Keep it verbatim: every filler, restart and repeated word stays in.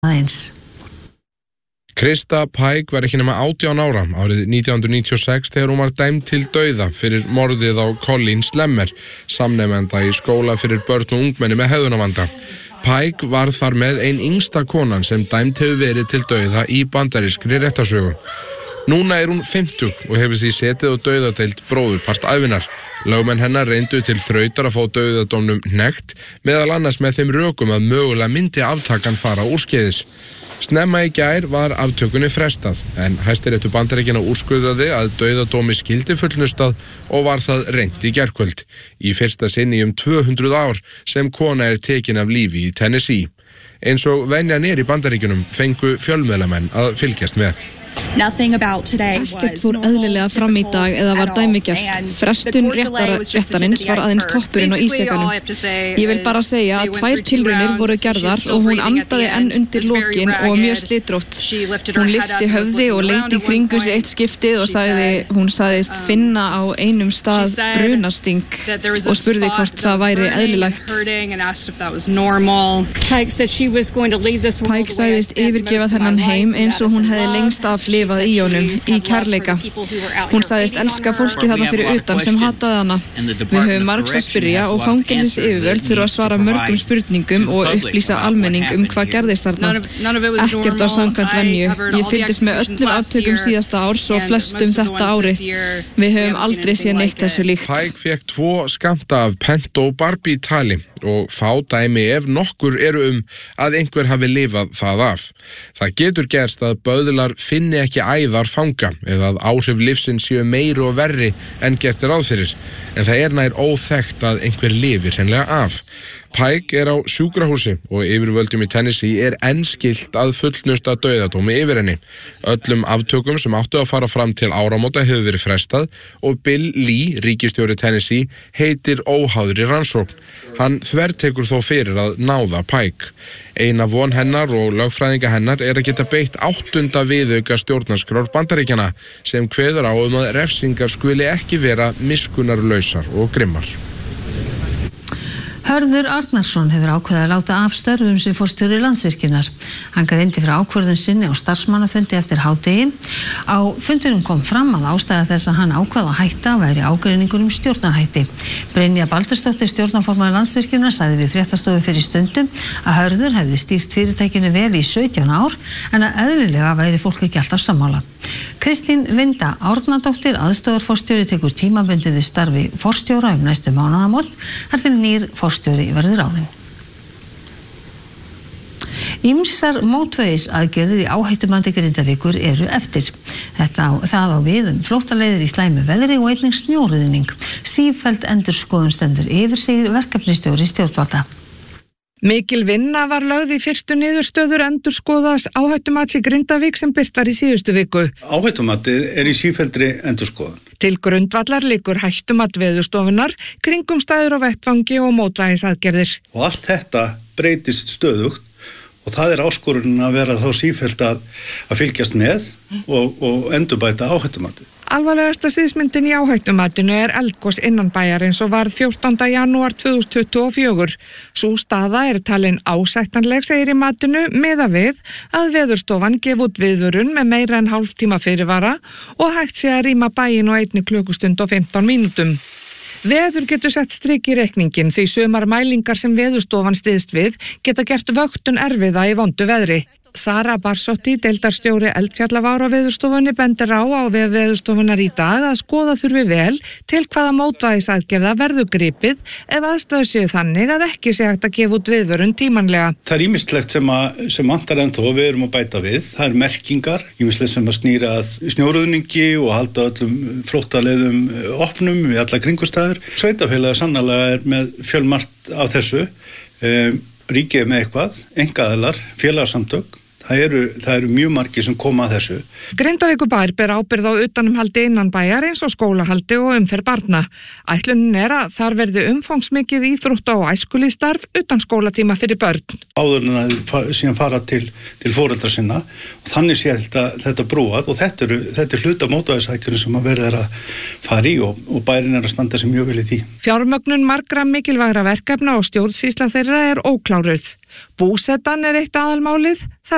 aðeins. Krista Pike var ekki nema átján ára árið nítján hundruð níutíu og sex þegar hún var dæmd til dauða fyrir morðið á Colleen Slemmer, samnemenda í skóla fyrir börn og ungmenni með hegðunarvanda. Pike var þar með ein yngsta konan sem dæmd hefur verið til dauða í bandarískri réttarsögu. Núna er hún fimmtug og hefur því setið og dauðadeild bróðurpart ævinnar. Lögmenn hennar reyndu til þrautar að fá dauðadómnum hnekkt, meðal annars með þeim rökum að mögulega myndi aftakan fara úrskeiðis. Snemma í gær var aftökunni frestað, en Hæstiréttur Bandaríkjanna úrskurðaði að dauðadómi skyldi fullnustað og var það reynt í gærkvöld. Í fyrsta sinni um tvö hundruð ár sem kona er tekin af lífi í Tennessee. Eins og venjan er í Bandaríkjunum fengu fjölmiðlamenn að fylgjast með. Ekkert fór eðlilega fram í dag eða var dæmigerð. Frestun réttar, réttarins var aðeins toppurinn á ísjakanum. Ég vil bara segja að tvær tilraunir voru gerðar og hún andaði enn undir lokin og mjög slitrótt. Hún lyfti höfði og leit í kringum sig eitt skiptið og sagði, hún sagðist finna á einum stað brunasting og spurði hvort það væri eðlilegt. Pike sagðist yfirgefa þennan heim eins og hún hefði lengst af lifað í honum, í kærleika. Hún sagðist elska fólki þarna fyrir utan sem hataði hana. Við höfum margs að spyrja og fangelsisyfirvöld þurfa að svara mörgum spurningum og upplýsa almenning um hvað gerðist þarna. Ekkert var samkvæmt venju. Ég fylgdist með öllum aftökum síðasta árs og flestum þetta árið. Við höfum aldrei séð neitt þessu líkt. Pike fékk tvo skammta af Pentobarbital tali og fá dæmi ef nokkur eru um að einhver hafi lifað það af. Það getur gerst að böðlar finni ekki æðar fanga eða að áhrif lífsins séu meiri og verri en gert er ráð fyrir, en það er nær óþekkt að einhver lifir hreinlega af. Pike er á sjúkrahúsi og yfirvöldum í Tennessee er enn skylt að fullnusta dauðadómi yfir henni. Öllum aftökum sem áttu að fara fram til áramóta hefur verið frestað og Bill Lee, ríkisstjóri Tennessee, heitir óháðri rannsókn. Hann þvertekur þó fyrir að náða Pike. Eina von hennar og lögfræðinga hennar er að geta beitt áttunda viðauka stjórnarskrár Bandaríkjanna sem kveður á um að refsingar skuli ekki vera miskunnarlausar og grimmar. Hörður Arnarsson hefur ákveðið að láta af störfum sem forstjóri Landsvirkjunar. Hann greindi frá ákvörðun sinni á starfsmannafundi eftir hádegi. Á fundinum kom fram að ástæða þess að hann ákvað að hætta væri ágreiningur um stjórnarhætti. Brynja Baldursdóttir, stjórnarformaður Landsvirkjunar, sagði við fréttastofu fyrir stundu að Hörður hefði stýrt fyrirtækinu vel í sautján ár en að eðlilega væri fólk ekki alltaf sammála. Kristín Linda Árnadóttir, aðstoðarforstjóri, tekur tímabundið við starfi forstjóra um næstu mánaðamót þar til nýr forstjóri verður ráðinn. Ýmsar mótvægisaðgerðir í áhættumati Grindavíkur eru eftir. Þetta það á við um flóttaleiðir í slæmu veðri og einnig snjóruðning. Sífelld endurskoðun stendur yfir, segir verkefnisstjóri stjórnvalda. Mikil vinna var lögð í fyrstu niðurstöður endurskoðaðs áhættumats í Grindavík sem birt var í síðustu viku. Áhættumatið er í sífelldri endurskoðun. Til grundvallar liggur hættumat Veðurstofunnar, kringumstæður á vettvangi og mótvægisaðgerðir. Og allt þetta breytist stöðugt og það er áskorunin að vera þá sífellt að, að fylgjast með og, og endurbæta áhættumatið. Alvarlegasta sviðsmyndin í áhættumatinu er eldgos innanbæjarins og var fjórtánda janúar tvö þúsund tuttugu og fjögur. Sú staða er talin ásættanleg, segir í matinu, miðað við að Veðurstofan gef út viðvörun með meira en hálftíma fyrirvara og hægt sé að rýma bæinn á einni klukkustund og fimmtán mínútum. Veður getur sett strik í reikningin því sumar mælingar sem Veðurstofan styðst við geta gert vöktun erfiða í vondu veðri. Sara Barsotti, deildarstjóri Eldfjallavára á Veðurstofunni, bendir á á vef Veðurstofunnar í dag að skoða þurfi vel til hvaða mótvægisaðgerða verður gripið ef aðstæður séu þannig að ekki sé hægt að gefa út viðvörun tímanlega. Það er ýmislegt sem, að, sem vantar ennþá og við erum að bæta við. Það er merkingar, ýmislegt sem að snýra að snjóruðningi og halda öllum flóttaleiðum opnum við alla kringustæður. Sveitafélagið sannarlega er með fjölmargt af þessu. Um, Ríkið með eitthvað, einkaaðilar, félagasamtök. Það eru, það eru mjög margir sem koma að þessu. Grindavíkurbær ber ábyrgð á utanumhaldi innan bæjar eins og skólahaldi og umferð barna. Ætlunin er að þar verði umfangsmikið íþrótta og æskulíðstarf utan skólatíma fyrir börn. Áður en að síðan fara til, til foreldra sinna og þannig sé þetta, þetta brúað og þetta, eru, þetta er hluta mótvægisaðgerðum sem að verða að fara í og, og bærin er að standa sem mjög vel í því. Fjármögnun margra mikilvægra verkefna og stjórnsýsla þeirra er ókláruð. Búsetan er eitt aðalmálið.